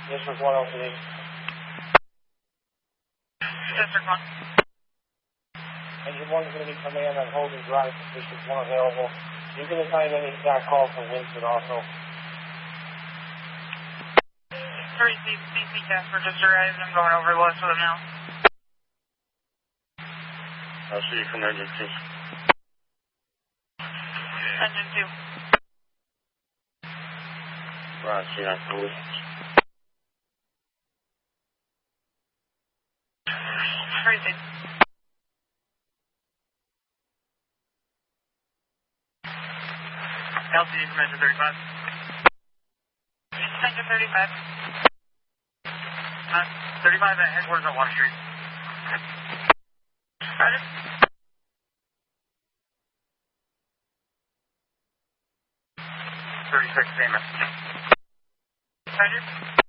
District 103. District 1. Engine 1 is going to be command on Hogan Drive, District 1 available. You can assign any exact call for Winston also. 3CC Casper just arrived. I'm going over the list with him now. I'll see you from Engine 2. Engine 2. Right, see that cool. Crazy. LTD from Engine 35. Engine 35. 35 at headquarters on Water Street. Roger. 36 famous. Roger.